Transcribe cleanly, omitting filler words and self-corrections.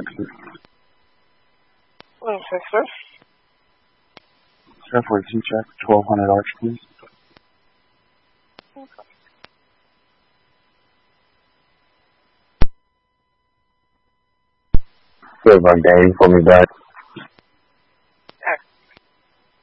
please. Okay, sir. Sir, for a C-check, 1200 arch, please. Okay. Sir, my game, call me back.